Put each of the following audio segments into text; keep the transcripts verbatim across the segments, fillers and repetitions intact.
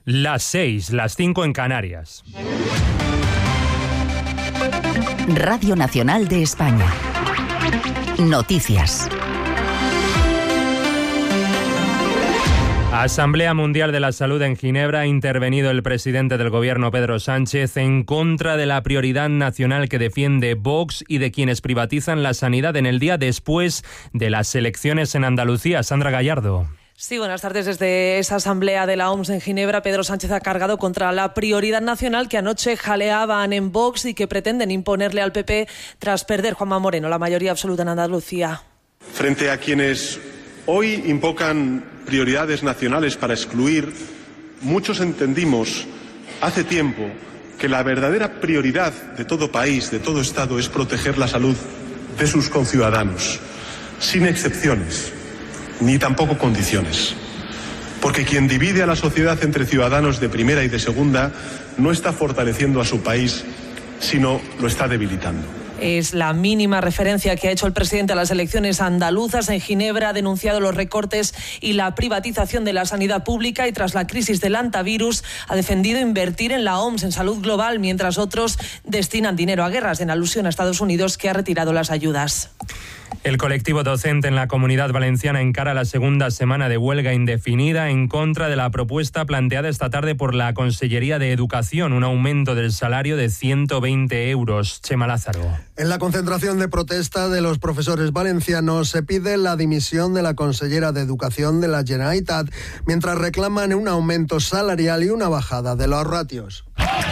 Las seis, las cinco en Canarias. Radio Nacional de España. Noticias. Asamblea Mundial de la Salud en Ginebra. Ha intervenido el presidente del Gobierno, Pedro Sánchez, en contra de la prioridad nacional que defiende Vox y de quienes privatizan la sanidad en el día después de las elecciones en Andalucía. Sandra Gallardo. Sí, buenas tardes. Desde esa asamblea de la O M S en Ginebra, Pedro Sánchez ha cargado contra la prioridad nacional que anoche jaleaban en Vox y que pretenden imponerle al P P tras perder Juanma Moreno la mayoría absoluta en Andalucía. Frente a quienes hoy invocan prioridades nacionales para excluir, muchos entendimos hace tiempo que la verdadera prioridad de todo país, de todo Estado, es proteger la salud de sus conciudadanos, sin excepciones, ni tampoco condiciones. Porque quien divide a la sociedad entre ciudadanos de primera y de segunda no está fortaleciendo a su país, sino lo está debilitando. Es la mínima referencia que ha hecho el presidente a las elecciones andaluzas. En Ginebra ha denunciado los recortes y la privatización de la sanidad pública y tras la crisis del antivirus ha defendido invertir en la O M S, en salud global, mientras otros destinan dinero a guerras, en alusión a Estados Unidos, que ha retirado las ayudas. El colectivo docente en la Comunidad Valenciana encara la segunda semana de huelga indefinida en contra de la propuesta planteada esta tarde por la Consellería de Educación, un aumento del salario de ciento veinte euros. Chema Lázaro. En la concentración de protesta de los profesores valencianos se pide la dimisión de la consellera de Educación de la Generalitat, mientras reclaman un aumento salarial y una bajada de los ratios.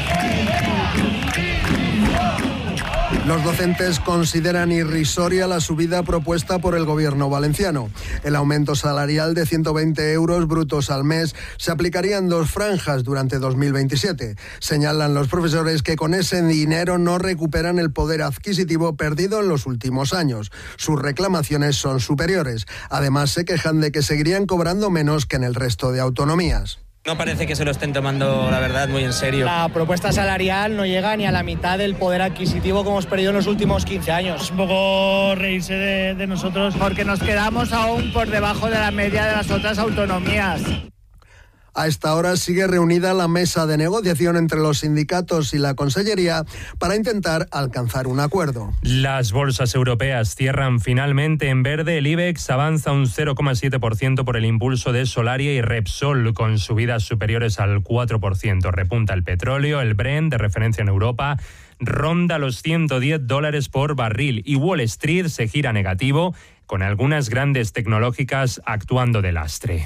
Los docentes consideran irrisoria la subida propuesta por el gobierno valenciano. El aumento salarial de ciento veinte euros brutos al mes se aplicaría en dos franjas durante dos mil veintisiete. Señalan los profesores que con ese dinero no recuperan el poder adquisitivo perdido en los últimos años. Sus reclamaciones son superiores. Además, se quejan de que seguirían cobrando menos que en el resto de autonomías. No parece que se lo estén tomando, la verdad, muy en serio. La propuesta salarial no llega ni a la mitad del poder adquisitivo que hemos perdido en los últimos quince años. Es un poco reírse de, de nosotros porque nos quedamos aún por debajo de la media de las otras autonomías. A esta hora sigue reunida la mesa de negociación entre los sindicatos y la Consellería para intentar alcanzar un acuerdo. Las bolsas europeas cierran finalmente en verde. El IBEX avanza un cero coma siete por ciento por el impulso de Solaria y Repsol, con subidas superiores al cuatro por ciento. Repunta el petróleo. El Brent, de referencia en Europa, ronda los ciento diez dólares por barril y Wall Street se gira negativo, con algunas grandes tecnológicas actuando de lastre.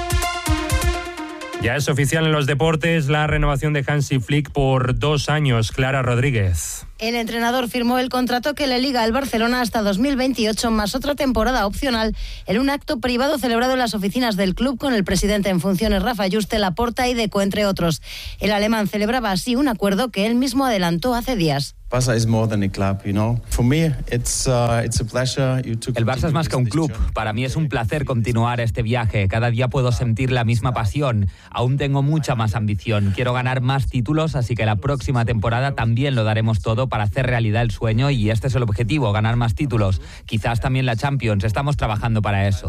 Ya es oficial en los deportes la renovación de Hansi Flick por dos años. Clara Rodríguez. El entrenador firmó el contrato que le liga al Barcelona hasta dos mil veintiocho, más otra temporada opcional, en un acto privado celebrado en las oficinas del club con el presidente en funciones Rafa Juste, Laporta y Deco, entre otros. El alemán celebraba así un acuerdo que él mismo adelantó hace días. El Barça es más que un club. Para mí es un placer continuar este viaje. Cada día puedo sentir la misma pasión. Aún tengo mucha más ambición. Quiero ganar más títulos, así que la próxima temporada también lo daremos todo para hacer realidad el sueño, y este es el objetivo, ganar más títulos. Quizás también la Champions. Estamos trabajando para eso.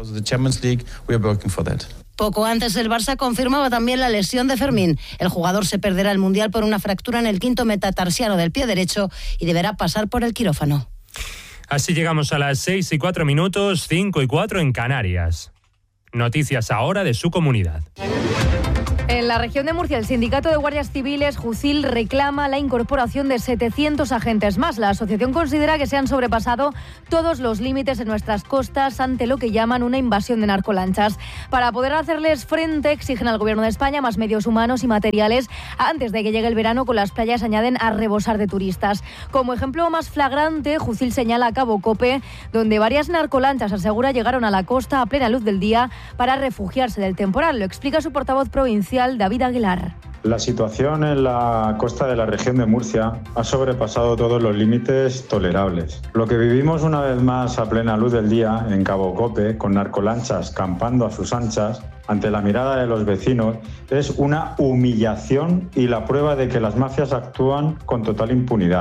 Poco antes, el Barça confirmaba también la lesión de Fermín. El jugador se perderá el Mundial por una fractura en el quinto metatarsiano del pie derecho y deberá pasar por el quirófano. Así llegamos a las seis y cuatro minutos, cinco y cuatro en Canarias. Noticias ahora de su comunidad. En la región de Murcia, el Sindicato de Guardias Civiles, Jucil, reclama la incorporación de setecientos agentes más. La asociación considera que se han sobrepasado todos los límites en nuestras costas ante lo que llaman una invasión de narcolanchas. Para poder hacerles frente, exigen al Gobierno de España más medios humanos y materiales antes de que llegue el verano, con las playas, añaden, a rebosar de turistas. Como ejemplo más flagrante, Jucil señala a Cabo Cope, donde varias narcolanchas, asegura, llegaron a la costa a plena luz del día para refugiarse del temporal. Lo explica su portavoz provincial, David Aguilar. La situación en la costa de la región de Murcia ha sobrepasado todos los límites tolerables. Lo que vivimos una vez más a plena luz del día en Cabo Cope, con narcolanchas campando a sus anchas, ante la mirada de los vecinos, es una humillación y la prueba de que las mafias actúan con total impunidad.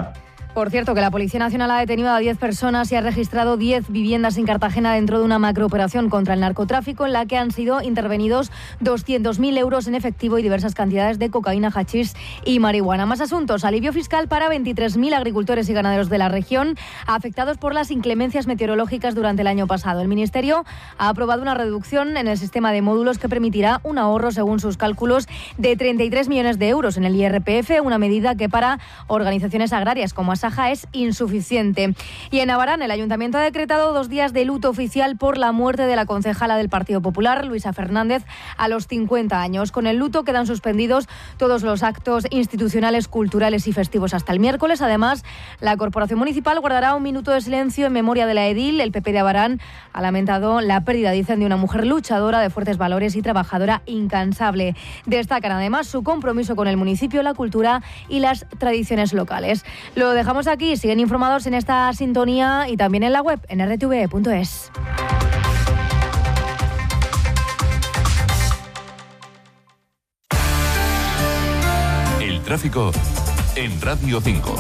Por cierto, que la Policía Nacional ha detenido a diez personas y ha registrado diez viviendas en Cartagena dentro de una macrooperación contra el narcotráfico en la que han sido intervenidos doscientos mil euros en efectivo y diversas cantidades de cocaína, hachís y marihuana. Más asuntos. Alivio fiscal para veintitrés mil agricultores y ganaderos de la región afectados por las inclemencias meteorológicas durante el año pasado. El Ministerio ha aprobado una reducción en el sistema de módulos que permitirá un ahorro, según sus cálculos, de treinta y tres millones de euros en el I R P F, una medida que para organizaciones agrarias como Asaja es insuficiente. Y en Abarán, el Ayuntamiento ha decretado dos días de luto oficial por la muerte de la concejala del Partido Popular, Luisa Fernández, a los cincuenta años. Con el luto quedan suspendidos todos los actos institucionales, culturales y festivos hasta el miércoles. Además, la Corporación Municipal guardará un minuto de silencio en memoria de la edil. El P P de Abarán ha lamentado la pérdida, dicen, de una mujer luchadora, de fuertes valores y trabajadora incansable. Destacan además su compromiso con el municipio, la cultura y las tradiciones locales. Lo dejamos aquí. Siguen informados en esta sintonía y también en la web en r t v punto es. El tráfico en Radio cinco.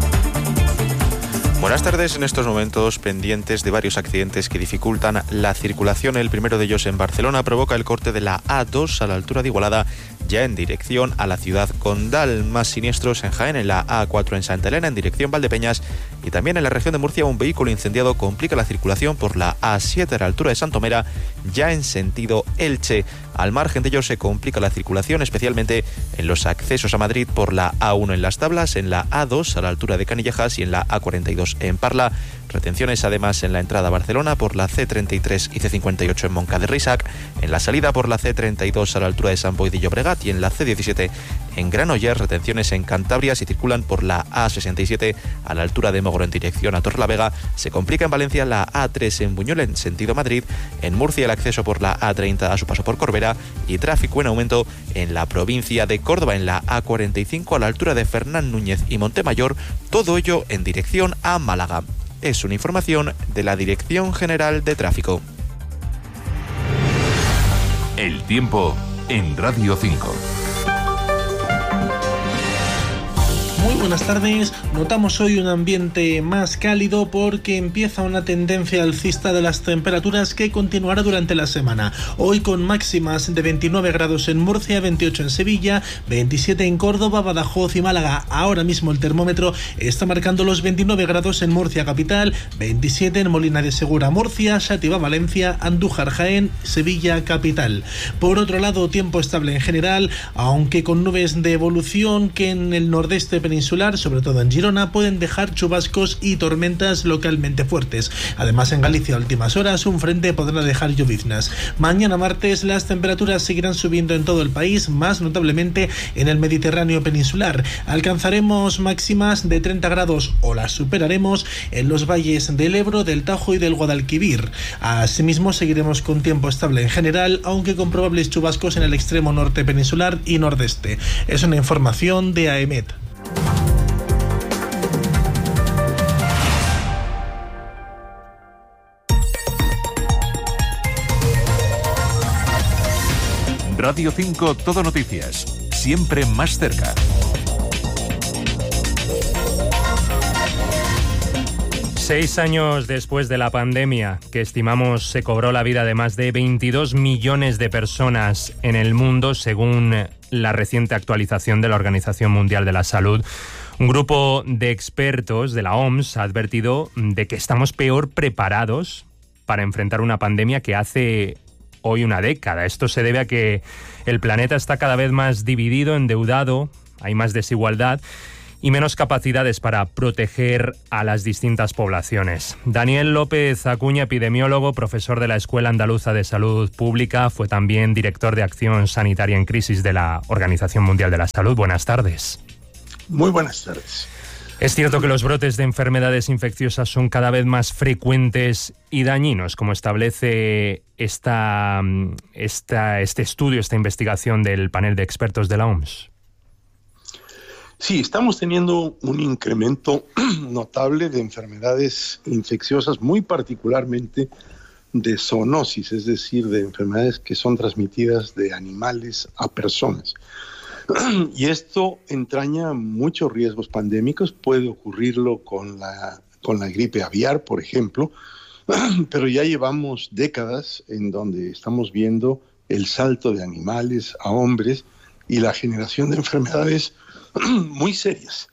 Buenas tardes. En estos momentos pendientes de varios accidentes que dificultan la circulación. El primero de ellos en Barcelona provoca el corte de la A dos a la altura de Igualada, ya en dirección a la ciudad condal. Más siniestros en Jaén, en la A cuatro en Santa Elena, en dirección Valdepeñas, y también en la región de Murcia un vehículo incendiado complica la circulación por la A siete a la altura de Santomera, ya en sentido Elche. Al margen de ello se complica la circulación, especialmente en los accesos a Madrid por la A uno en Las Tablas, en la A dos a la altura de Canillejas y en la A cuarenta y dos en Parla. Retenciones además en la entrada a Barcelona por la C treinta y tres y C cincuenta y ocho en Moncada de Reixac, en la salida por la C treinta y dos a la altura de Sant Boi de Llobregat y en la C diecisiete en Granollers. Retenciones en Cantabria si circulan por la A sesenta y siete a la altura de Mogoro en dirección a Torrelavega. Se complica en Valencia la A tres en Buñol en sentido Madrid, en Murcia el acceso por la A treinta a su paso por Corbera y tráfico en aumento en la provincia de Córdoba en la A cuarenta y cinco a la altura de Fernán Núñez y Montemayor, todo ello en dirección a Málaga. Es una información de la Dirección General de Tráfico. El tiempo en Radio cinco. Muy buenas tardes. Notamos hoy un ambiente más cálido porque empieza una tendencia alcista de las temperaturas que continuará durante la semana. Hoy con máximas de veintinueve grados en Murcia, veintiocho en Sevilla, veintisiete en Córdoba, Badajoz y Málaga. Ahora mismo el termómetro está marcando los veintinueve grados en Murcia capital, veintisiete en Molina de Segura, Murcia, Xàtiva, Valencia, Andújar, Jaén, Sevilla capital. Por otro lado, tiempo estable en general, aunque con nubes de evolución que en el nordeste peninsular, sobre todo en Girona, pueden dejar chubascos y tormentas localmente fuertes. Además, en Galicia a últimas horas un frente podrá dejar lloviznas. Mañana martes las temperaturas seguirán subiendo en todo el país, más notablemente en el Mediterráneo peninsular. Alcanzaremos máximas de treinta grados o las superaremos en los valles del Ebro, del Tajo y del Guadalquivir. Asimismo, seguiremos con tiempo estable en general, aunque con probables chubascos en el extremo norte peninsular y nordeste. Es una información de AEMET. Radio cinco Todo Noticias, siempre más cerca. Seis años después de la pandemia, que estimamos se cobró la vida de más de veintidós millones de personas en el mundo, según la reciente actualización de la Organización Mundial de la Salud, un grupo de expertos de la O M S ha advertido de que estamos peor preparados para enfrentar una pandemia que hace hoy una década. Esto se debe a que el planeta está cada vez más dividido, endeudado, hay más desigualdad y menos capacidades para proteger a las distintas poblaciones. Daniel López Acuña, epidemiólogo, profesor de la Escuela Andaluza de Salud Pública, fue también director de Acción Sanitaria en Crisis de la Organización Mundial de la Salud. Buenas tardes. Muy buenas tardes. Es cierto que los brotes de enfermedades infecciosas son cada vez más frecuentes y dañinos, como establece esta, esta, este estudio, esta investigación del panel de expertos de la O M S. Sí, estamos teniendo un incremento notable de enfermedades infecciosas, muy particularmente de zoonosis, es decir, de enfermedades que son transmitidas de animales a personas. Y esto entraña muchos riesgos pandémicos. Puede ocurrirlo con la, con la gripe aviar, por ejemplo, pero ya llevamos décadas en donde estamos viendo el salto de animales a hombres y la generación de enfermedades muy serias.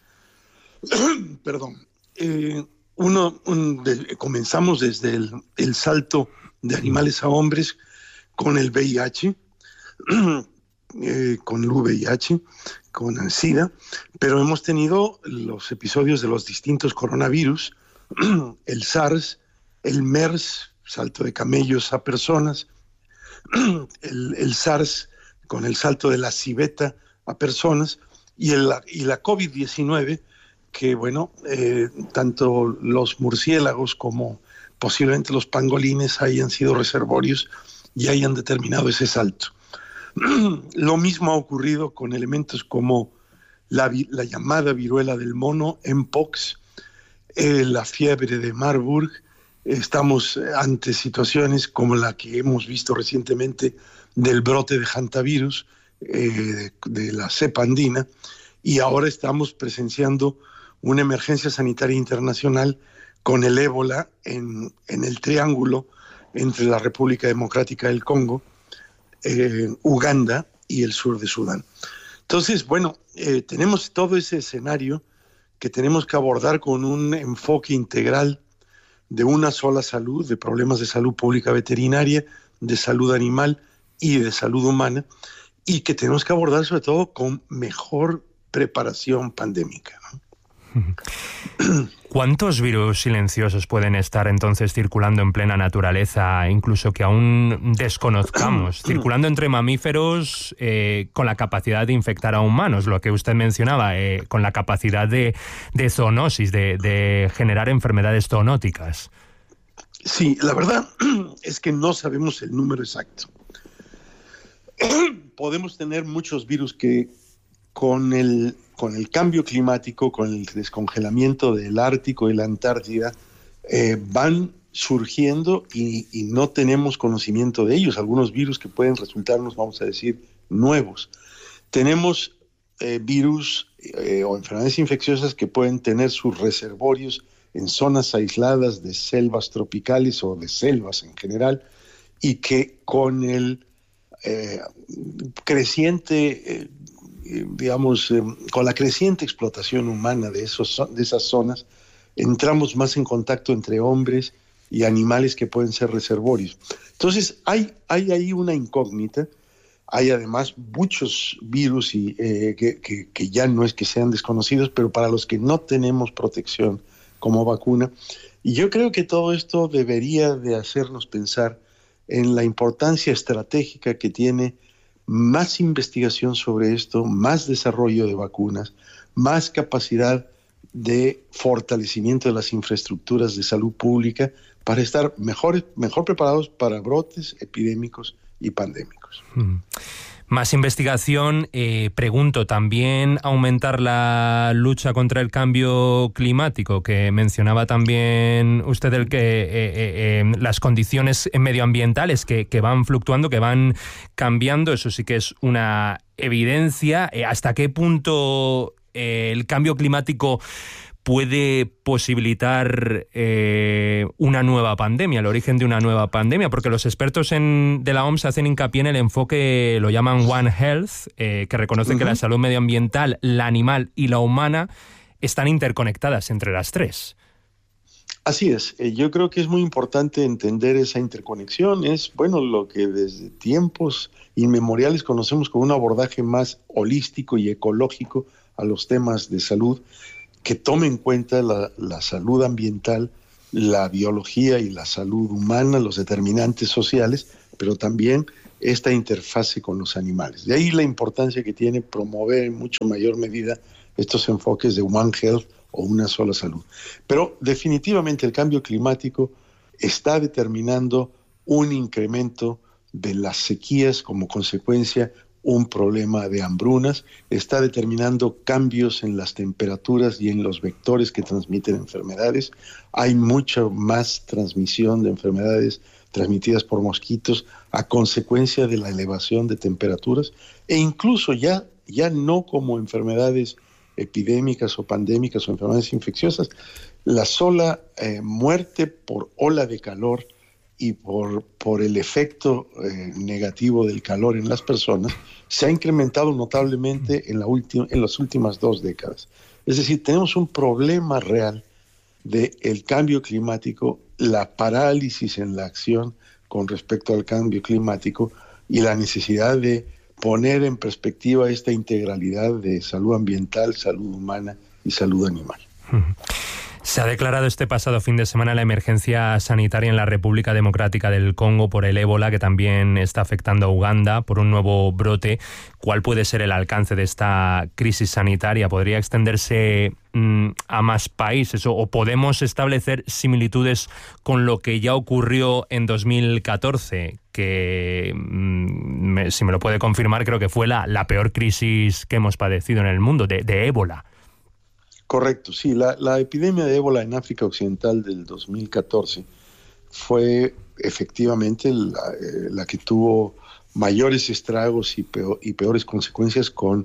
Perdón. Eh, uno, un, de, comenzamos desde el, el salto de animales a hombres con el V I H, eh, con el V I H, con el SIDA, pero hemos tenido los episodios de los distintos coronavirus, el SARS, el MERS, salto de camellos a personas, el, el SARS con el salto de la civeta a personas, y, el, y la COVID diecinueve, que bueno, eh, tanto los murciélagos como posiblemente los pangolines hayan sido reservorios y hayan determinado ese salto. Lo mismo ha ocurrido con elementos como la, la llamada viruela del mono, Mpox, eh, la fiebre de Marburg. Estamos ante situaciones como la que hemos visto recientemente del brote de hantavirus, eh, de la cepa andina, y ahora estamos presenciando una emergencia sanitaria internacional con el ébola en, en el triángulo entre la República Democrática del Congo, eh, Uganda y el sur de Sudán. Entonces, bueno, eh, tenemos todo ese escenario que tenemos que abordar con un enfoque integral de una sola salud, de problemas de salud pública veterinaria, de salud animal y de salud humana, y que tenemos que abordar sobre todo con mejor preparación pandémica, ¿no? ¿Cuántos virus silenciosos pueden estar entonces circulando en plena naturaleza, incluso que aún desconozcamos, circulando entre mamíferos eh, con la capacidad de infectar a humanos, lo que usted mencionaba, eh, con la capacidad de, de zoonosis, de, de generar enfermedades zoonóticas? Sí, la verdad es que no sabemos el número exacto. Podemos tener muchos virus que con el, con el cambio climático, con el descongelamiento del Ártico y la Antártida, eh, van surgiendo y, y no tenemos conocimiento de ellos. Algunos virus que pueden resultarnos, vamos a decir, nuevos. Tenemos eh, virus eh, o enfermedades infecciosas que pueden tener sus reservorios en zonas aisladas de selvas tropicales o de selvas en general, y que con el eh, creciente... Eh, digamos, eh, con la creciente explotación humana de, esos, de esas zonas, entramos más en contacto entre hombres y animales que pueden ser reservorios. Entonces, hay, hay ahí una incógnita. Hay además muchos virus y, eh, que, que, que ya no es que sean desconocidos, pero para los que no tenemos protección como vacuna. Y yo creo que todo esto debería de hacernos pensar en la importancia estratégica que tiene más investigación sobre esto, más desarrollo de vacunas, más capacidad de fortalecimiento de las infraestructuras de salud pública para estar mejor, mejor preparados para brotes epidémicos y pandémicos. Mm. Más investigación, eh, pregunto, ¿también aumentar la lucha contra el cambio climático? Que mencionaba también usted el que eh, eh, eh, las condiciones medioambientales que, que van fluctuando, que van cambiando, eso sí que es una evidencia. Eh, ¿Hasta qué punto eh, el cambio climático puede posibilitar eh, una nueva pandemia, el origen de una nueva pandemia? Porque los expertos en, de la O M S hacen hincapié en el enfoque, lo llaman One Health, eh, que reconocen uh-huh. que la salud medioambiental, la animal y la humana están interconectadas entre las tres. Así es. Eh, yo creo que es muy importante entender esa interconexión. Es, bueno, lo que desde tiempos inmemoriales conocemos como un abordaje más holístico y ecológico a los temas de salud, que tome en cuenta la, la salud ambiental, la biología y la salud humana, los determinantes sociales, pero también esta interfase con los animales. De ahí la importancia que tiene promover en mucho mayor medida estos enfoques de One Health o una sola salud. Pero definitivamente el cambio climático está determinando un incremento de las sequías, como consecuencia un problema de hambrunas, está determinando cambios en las temperaturas y en los vectores que transmiten enfermedades. Hay mucha más transmisión de enfermedades transmitidas por mosquitos a consecuencia de la elevación de temperaturas, e incluso ya, ya no como enfermedades epidémicas o pandémicas o enfermedades infecciosas. La sola eh, muerte por ola de calor y por, por el efecto eh, negativo del calor en las personas se ha incrementado notablemente en, la última, en las últimas dos décadas. Es decir, tenemos un problema real del cambio climático, la parálisis en la acción con respecto al cambio climático y la necesidad de poner en perspectiva esta integralidad de salud ambiental, salud humana y salud animal. Se ha declarado este pasado fin de semana la emergencia sanitaria en la República Democrática del Congo por el ébola, que también está afectando a Uganda por un nuevo brote. ¿Cuál puede ser el alcance de esta crisis sanitaria? ¿Podría extenderse mmm, a más países o, o podemos establecer similitudes con lo que ya ocurrió en dos mil catorce? Que, mmm, me, si me lo puede confirmar, creo que fue la, la peor crisis que hemos padecido en el mundo de, de ébola. Correcto, sí. La, la epidemia de ébola en África Occidental del dos mil catorce fue efectivamente la, eh, la que tuvo mayores estragos y, peor, y peores consecuencias, con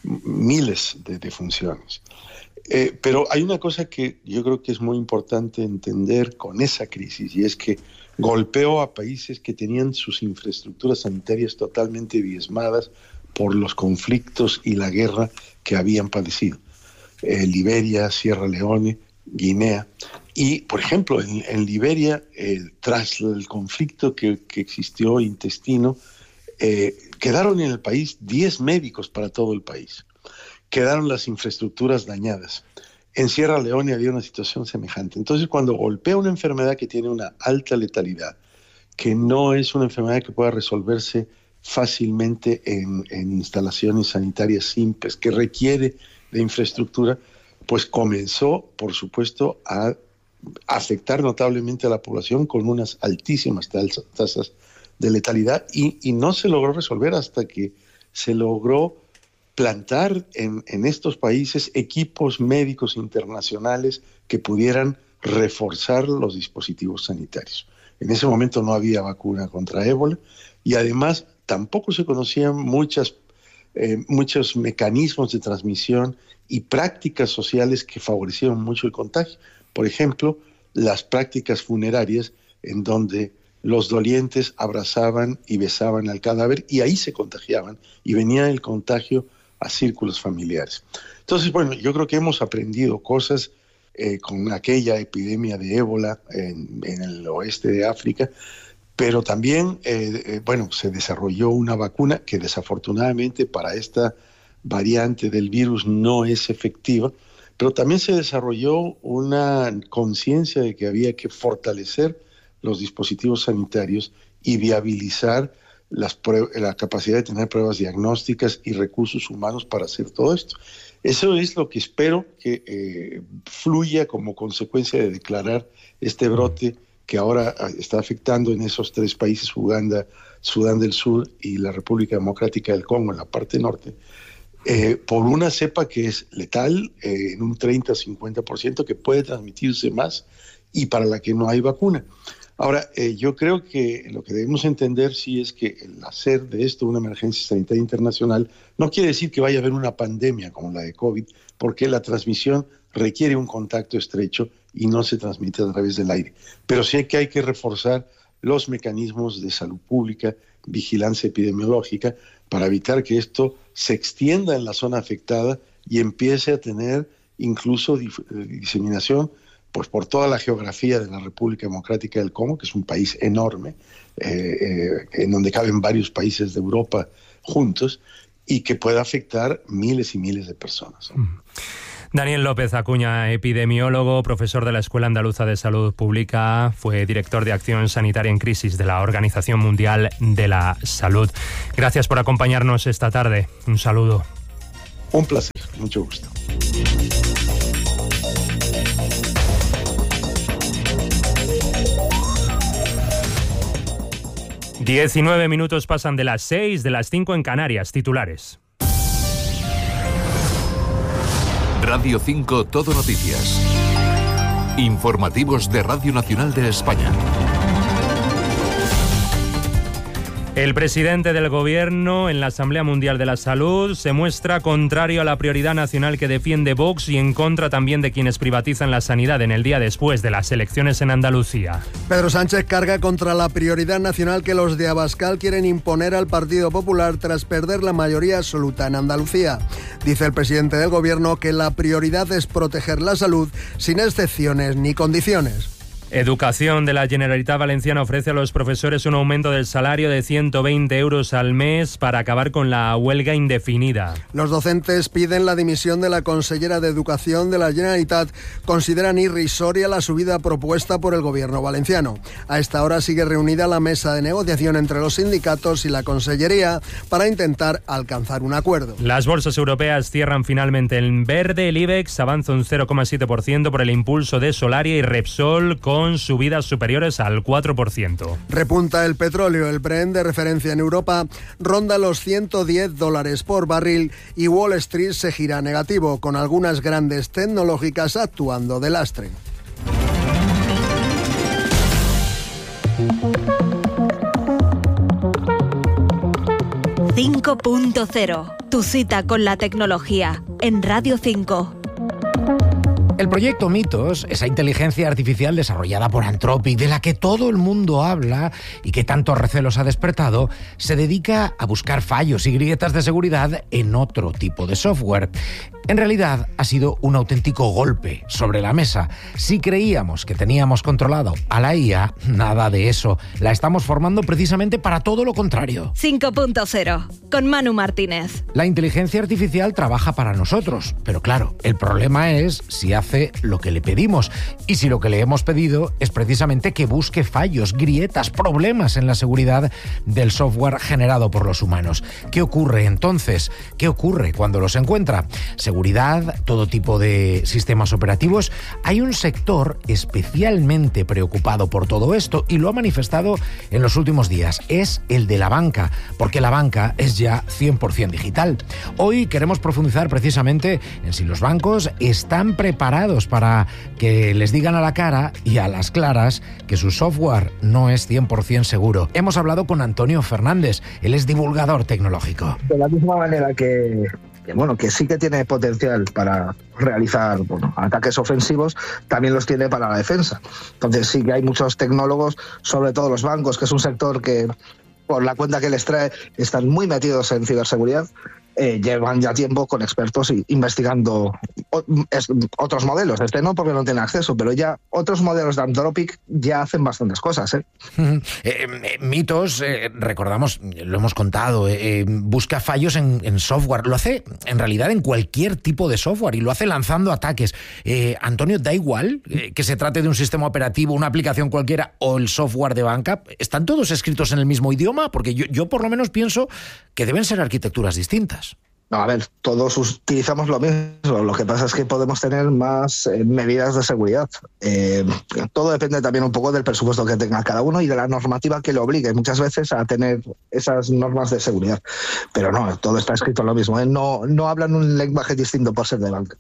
miles de defunciones. Eh, pero hay una cosa que yo creo que es muy importante entender con esa crisis, y es que golpeó a países que tenían sus infraestructuras sanitarias totalmente diezmadas por los conflictos y la guerra que habían padecido. Eh, Liberia, Sierra Leone, Guinea. Y, por ejemplo, en, en Liberia, eh, tras el conflicto que, que existió intestino, eh, quedaron en el país diez médicos para todo el país. Quedaron las infraestructuras dañadas. En Sierra Leone había una situación semejante. Entonces, cuando golpea una enfermedad que tiene una alta letalidad, que no es una enfermedad que pueda resolverse fácilmente en, en instalaciones sanitarias simples, que requiere de infraestructura, pues comenzó, por supuesto, a afectar notablemente a la población con unas altísimas tasas de letalidad, y, y no se logró resolver hasta que se logró plantar en, en estos países equipos médicos internacionales que pudieran reforzar los dispositivos sanitarios. En ese momento no había vacuna contra ébola, y además tampoco se conocían muchas Eh, muchos mecanismos de transmisión y prácticas sociales que favorecieron mucho el contagio. Por ejemplo, las prácticas funerarias, en donde los dolientes abrazaban y besaban al cadáver, y ahí se contagiaban, y venía el contagio a círculos familiares. Entonces, bueno, yo creo que hemos aprendido cosas eh, con aquella epidemia de ébola en, en el oeste de África, pero también, eh, eh, bueno, se desarrolló una vacuna que desafortunadamente para esta variante del virus no es efectiva, pero también se desarrolló una conciencia de que había que fortalecer los dispositivos sanitarios y viabilizar las la capacidad de tener pruebas diagnósticas y recursos humanos para hacer todo esto. Eso es lo que espero que eh, fluya como consecuencia de declarar este brote que ahora está afectando en esos tres países, Uganda, Sudán del Sur y la República Democrática del Congo, en la parte norte, eh, por una cepa que es letal eh, en un treinta a cincuenta por ciento, que puede transmitirse más y para la que no hay vacuna. Ahora, eh, yo creo que lo que debemos entender sí es que el hacer de esto una emergencia sanitaria internacional no quiere decir que vaya a haber una pandemia como la de COVID, porque la transmisión requiere un contacto estrecho y no se transmite a través del aire. Pero sí que hay que reforzar los mecanismos de salud pública, vigilancia epidemiológica, para evitar que esto se extienda en la zona afectada y empiece a tener incluso diseminación pues por toda la geografía de la República Democrática del Congo, que es un país enorme, eh, eh, en donde caben varios países de Europa juntos, y que pueda afectar miles y miles de personas. Daniel López Acuña, epidemiólogo, profesor de la Escuela Andaluza de Salud Pública, fue director de Acción Sanitaria en Crisis de la Organización Mundial de la Salud. Gracias por acompañarnos esta tarde. Un saludo. Un placer, mucho gusto. diecinueve minutos pasan de las seis, de las cinco en Canarias. Titulares. Radio cinco Todo Noticias. Informativos de Radio Nacional de España. El presidente del Gobierno en la Asamblea Mundial de la Salud se muestra contrario a la prioridad nacional que defiende Vox y en contra también de quienes privatizan la sanidad en el día después de las elecciones en Andalucía. Pedro Sánchez carga contra la prioridad nacional que los de Abascal quieren imponer al Partido Popular tras perder la mayoría absoluta en Andalucía. Dice el presidente del Gobierno que la prioridad es proteger la salud sin excepciones ni condiciones. Educación de la Generalitat Valenciana ofrece a los profesores un aumento del salario de ciento veinte euros al mes para acabar con la huelga indefinida. Los docentes piden la dimisión de la consellera de Educación de la Generalitat. Consideran irrisoria la subida propuesta por el Gobierno valenciano. A esta hora sigue reunida la mesa de negociación entre los sindicatos y la consellería para intentar alcanzar un acuerdo. Las bolsas europeas cierran finalmente en verde. El IBEX avanza un cero coma siete por ciento por el impulso de Solaria y Repsol con con subidas superiores al cuatro por ciento. Repunta el petróleo. El Brent de referencia en Europa ronda los ciento diez dólares por barril y Wall Street se gira negativo, con algunas grandes tecnológicas actuando de lastre. cinco punto cero. Tu cita con la tecnología en Radio cinco. El proyecto Mitos, esa inteligencia artificial desarrollada por Anthropic, de la que todo el mundo habla y que tantos recelos ha despertado, se dedica a buscar fallos y grietas de seguridad en otro tipo de software. En realidad, ha sido un auténtico golpe sobre la mesa. Si creíamos que teníamos controlado a la I A, nada de eso. La estamos formando precisamente para todo lo contrario. cinco punto cero, con Manu Martínez. La inteligencia artificial trabaja para nosotros, pero claro, el problema es si hace lo que le pedimos. Y si lo que le hemos pedido es precisamente que busque fallos, grietas, problemas en la seguridad del software generado por los humanos. ¿Qué ocurre entonces? ¿Qué ocurre cuando los encuentra? Seguridad, todo tipo de sistemas operativos. Hay un sector especialmente preocupado por todo esto y lo ha manifestado en los últimos días. Es el de la banca, porque la banca es ya cien por ciento digital. Hoy queremos profundizar precisamente en si los bancos están preparados para que les digan a la cara y a las claras que su software no es cien por ciento seguro. Hemos hablado con Antonio Fernández, él es divulgador tecnológico. De la misma manera que... que bueno, que sí que tiene potencial para realizar bueno, ataques ofensivos, también los tiene para la defensa. Entonces sí que hay muchos tecnólogos, sobre todo los bancos, que es un sector que, por la cuenta que les trae, están muy metidos en ciberseguridad. Eh, llevan ya tiempo con expertos y investigando o, es, otros modelos. Este no, porque no tiene acceso, pero ya otros modelos de Anthropic ya hacen bastantes cosas. ¿eh? eh, eh, Mitos, eh, recordamos, lo hemos contado, eh, busca fallos en, en software. Lo hace en realidad en cualquier tipo de software y lo hace lanzando ataques. Eh, Antonio, ¿da igual eh, que se trate de un sistema operativo, una aplicación cualquiera o el software de banca? ¿Están todos escritos en el mismo idioma? Porque yo, yo por lo menos pienso que deben ser arquitecturas distintas. No, a ver, todos utilizamos lo mismo. Lo que pasa es que podemos tener más eh, medidas de seguridad. Eh, todo depende también un poco del presupuesto que tenga cada uno y de la normativa que le obligue muchas veces a tener esas normas de seguridad. Pero no, todo está escrito en lo mismo. ¿eh? No, no hablan un lenguaje distinto por ser de banca.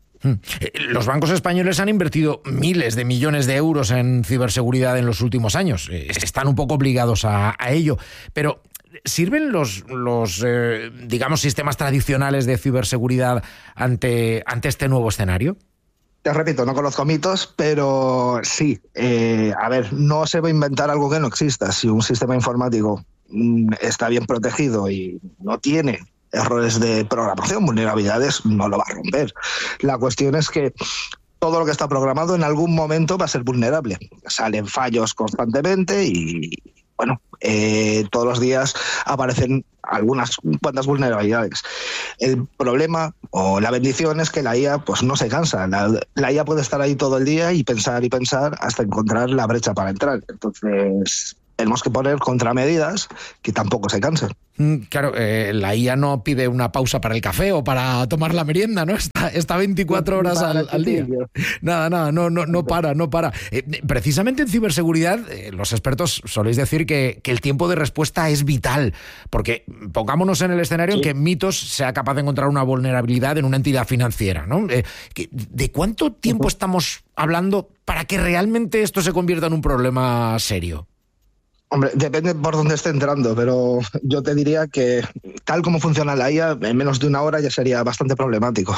Los bancos españoles han invertido miles de millones de euros en ciberseguridad en los últimos años. Están un poco obligados a, a ello. Pero ¿sirven los, los eh, digamos, sistemas tradicionales de ciberseguridad ante, ante este nuevo escenario? Te repito, no conozco Mitos, pero sí. Eh, a ver, no se va a inventar algo que no exista. Si un sistema informático mm, está bien protegido y no tiene errores de programación, vulnerabilidades, no lo va a romper. La cuestión es que todo lo que está programado en algún momento va a ser vulnerable. Salen fallos constantemente y... Bueno, eh, todos los días aparecen algunas cuantas vulnerabilidades. El problema o la bendición es que la I A pues no se cansa. La, la I A puede estar ahí todo el día y pensar y pensar hasta encontrar la brecha para entrar. Entonces tenemos que poner contramedidas que tampoco se cansen. Claro, eh, la I A no pide una pausa para el café o para tomar la merienda, ¿no? Está, está veinticuatro horas al, al día. Nada, nada, no, no, no para, no para. Eh, precisamente en ciberseguridad, eh, los expertos soléis decir que, que el tiempo de respuesta es vital, porque pongámonos en el escenario sí. en que Mitos sea capaz de encontrar una vulnerabilidad en una entidad financiera, ¿no? Eh, ¿De cuánto tiempo uh-huh. estamos hablando para que realmente esto se convierta en un problema serio? Hombre, depende por dónde esté entrando, pero yo te diría que tal como funciona la I A, en menos de una hora ya sería bastante problemático.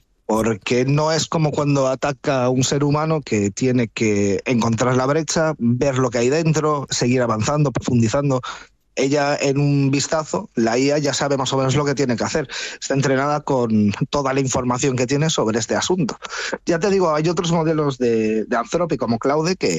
Porque no es como cuando ataca a un ser humano que tiene que encontrar la brecha, ver lo que hay dentro, seguir avanzando, profundizando. Ella, en un vistazo, la I A ya sabe más o menos lo que tiene que hacer. Está entrenada con toda la información que tiene sobre este asunto. Ya te digo, hay otros modelos de, de Anthropic como Claude que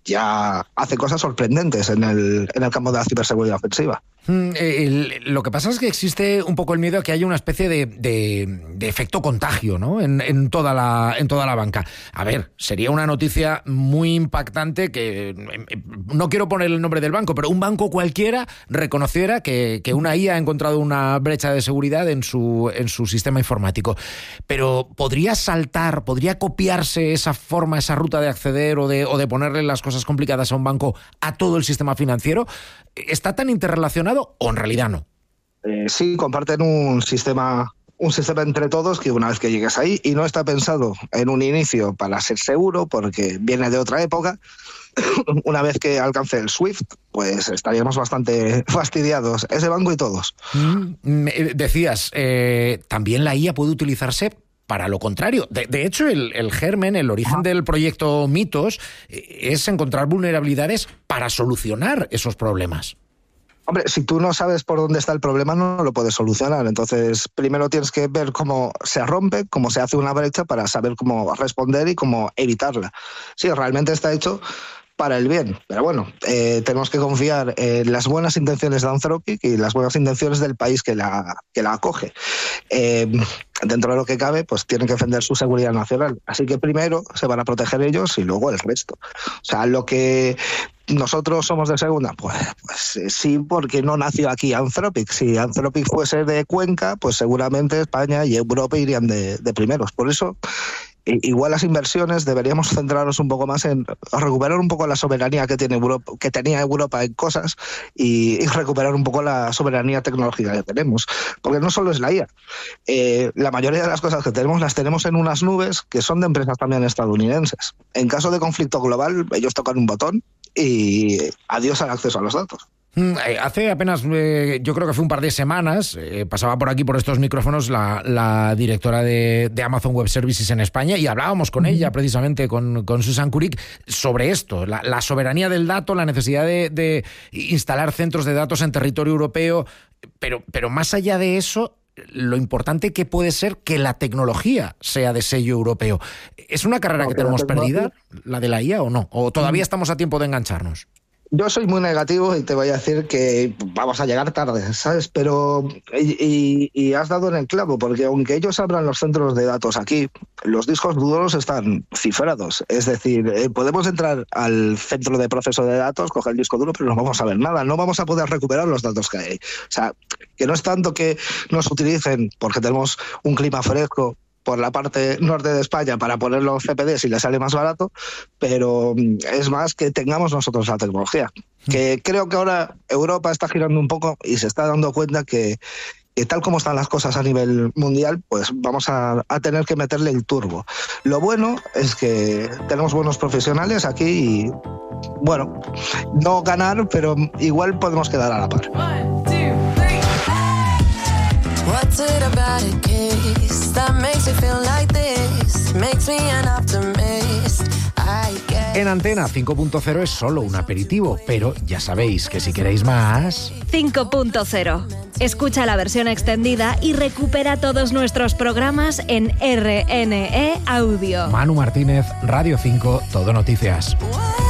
ya hace cosas sorprendentes en el, en el campo de la ciberseguridad ofensiva. Mm, el, lo que pasa es que existe un poco el miedo a que haya una especie de, de, de efecto contagio, ¿no? En, en, toda la, en toda la banca. A ver, sería una noticia muy impactante que, no quiero poner el nombre del banco, pero un banco cualquiera reconociera que, que una I A ha encontrado una brecha de seguridad en su, en su sistema informático. Pero ¿podría saltar, podría copiarse esa forma, esa ruta de acceder o de, o de ponerle las cosas complicadas a un banco a todo el sistema financiero? ¿Está tan interrelacionado o en realidad no? Eh, sí, comparten un sistema, un sistema entre todos que una vez que llegues ahí, y no está pensado en un inicio para ser seguro porque viene de otra época, una vez que alcance el SWIFT, pues estaríamos bastante fastidiados, ese banco y todos. Mm, decías, eh, también la I A puede utilizarse para lo contrario. De, de hecho, el, el germen, el origen del proyecto Mitos, es encontrar vulnerabilidades para solucionar esos problemas. Hombre, si tú no sabes por dónde está el problema, no lo puedes solucionar. Entonces, primero tienes que ver cómo se rompe, cómo se hace una brecha para saber cómo responder y cómo evitarla. Sí, realmente está hecho para el bien. Pero bueno, eh, tenemos que confiar en las buenas intenciones de Anthropic y las buenas intenciones del país que la, que la acoge. Eh, dentro de lo que cabe, pues tienen que defender su seguridad nacional. Así que primero se van a proteger ellos y luego el resto. O sea, lo que nosotros somos de segunda, pues, pues eh, sí, porque no nació aquí Anthropic. Si Anthropic fuese de Cuenca, pues seguramente España y Europa irían de, de primeros. Por eso, igual las inversiones deberíamos centrarnos un poco más en recuperar un poco la soberanía que tiene Europa, que tenía Europa en cosas, y, y recuperar un poco la soberanía tecnológica que tenemos, porque no solo es la I A, eh, la mayoría de las cosas que tenemos las tenemos en unas nubes que son de empresas también estadounidenses. En caso de conflicto global, ellos tocan un botón y adiós al acceso a los datos. Hace apenas, eh, yo creo que fue un par de semanas, eh, pasaba por aquí, por estos micrófonos, la, la directora de, de Amazon Web Services en España, y hablábamos con ella, precisamente, con, con Susan Kurik, sobre esto, la, la soberanía del dato, la necesidad de, de instalar centros de datos en territorio europeo, pero, pero más allá de eso, lo importante que puede ser que la tecnología sea de sello europeo. ¿Es una carrera no, que tenemos perdida, la de la I A, o no? ¿O todavía estamos a tiempo de engancharnos? Yo soy muy negativo y te voy a decir que vamos a llegar tarde, ¿sabes? Pero, y, y, y has dado en el clavo, porque aunque ellos abran los centros de datos aquí, los discos duros están cifrados. Es decir, eh, podemos entrar al centro de proceso de datos, coger el disco duro, pero no vamos a ver nada, no vamos a poder recuperar los datos que hay. O sea, que no es tanto que nos utilicen porque tenemos un clima fresco por la parte norte de España para ponerlo en C P D si le sale más barato, pero es más que tengamos nosotros la tecnología. Que creo que ahora Europa está girando un poco y se está dando cuenta que, que tal como están las cosas a nivel mundial, pues vamos a, a tener que meterle el turbo. Lo bueno es que tenemos buenos profesionales aquí y, bueno, no ganar, pero igual podemos quedar a la par. What's it about a kiss that makes you feel like this? Makes me an optimist. I guess. En Antena cinco punto cero es solo un aperitivo, pero ya sabéis que si queréis más... cinco punto cero. Escucha la versión extendida y recupera todos nuestros programas en R N E Audio. Manu Martínez, Radio cinco, Todo Noticias.